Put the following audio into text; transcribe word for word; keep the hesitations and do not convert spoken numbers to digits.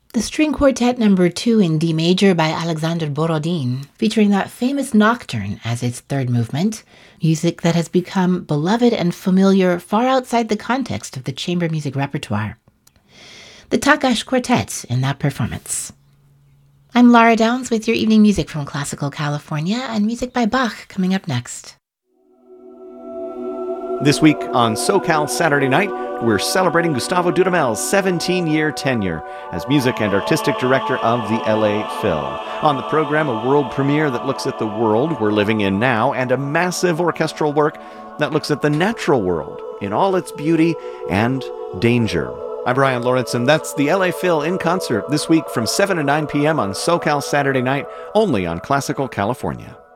The String Quartet Number two in D major by Alexander Borodin, featuring that famous nocturne as its third movement, music that has become beloved and familiar far outside the context of the chamber music repertoire. The Takash Quartet in that performance. I'm Laura Downs with your evening music from Classical California, and music by Bach coming up next. This week on SoCal Saturday Night, we're celebrating Gustavo Dudamel's seventeen-year tenure as music and artistic director of the L A Phil. On the program, a world premiere that looks at the world we're living in now, and a massive orchestral work that looks at the natural world in all its beauty and danger. I'm Brian Lawrence, and that's the L A Phil in concert this week from seven to nine p.m. on SoCal Saturday Night, only on Classical California.